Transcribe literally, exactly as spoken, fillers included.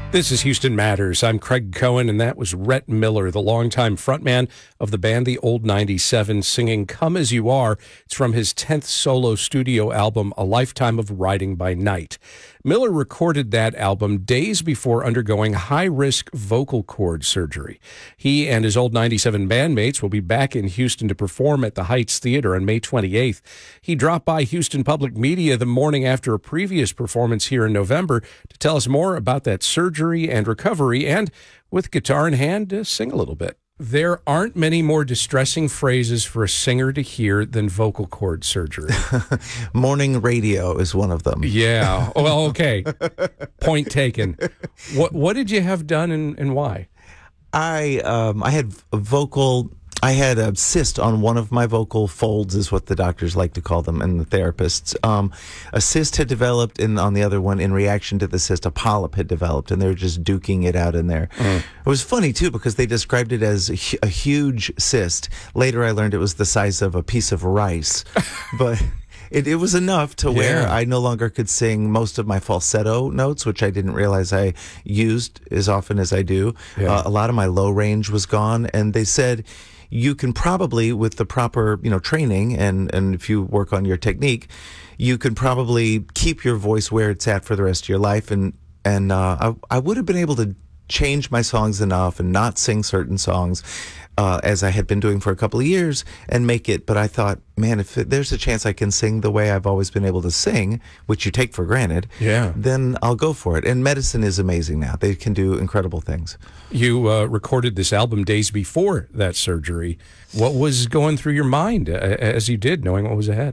This is Houston Matters. I'm Craig Cohen, and that was Rhett Miller, the longtime frontman of the band The Old ninety-seven, singing Come As You Are. It's from his tenth solo studio album, A Lifetime of Riding by Night. Miller recorded that album days before undergoing high-risk vocal cord surgery. He and his Old ninety-seven bandmates will be back in Houston to perform at the Heights Theater on May twenty-eighth. He dropped by Houston Public Media the morning after a previous performance here in November to tell us more about that surgery and recovery, and with guitar in hand, to sing a little bit. There aren't many more distressing phrases for a singer to hear than vocal cord surgery. Morning radio is one of them. Yeah. Well, okay. Point taken. What What did you have done, and, and why? I um, I had a vocal. I had a cyst on one of my vocal folds, is what the doctors like to call them, and the therapists. Um, a cyst had developed, and on the other one, in reaction to the cyst, a polyp had developed, and they were just duking it out in there. Mm. It was funny, too, because they described it as a, a huge cyst. Later, I learned it was the size of a piece of rice. But it, it was enough to where yeah. I no longer could sing most of my falsetto notes, which I didn't realize I used as often as I do. Yeah. Uh, a lot of my low range was gone, and they said, you can probably, with the proper, you know, training, and, and if you work on your technique, you can probably keep your voice where it's at for the rest of your life. And and uh, I, I would have been able to change my songs enough and not sing certain songs uh, as I had been doing for a couple of years and make it. But I thought, man, if it, there's a chance I can sing the way I've always been able to sing, which you take for granted, yeah, then I'll go for it. And medicine is amazing now. They can do incredible things. You uh, recorded this album days before that surgery. What was going through your mind uh, as you did, knowing what was ahead?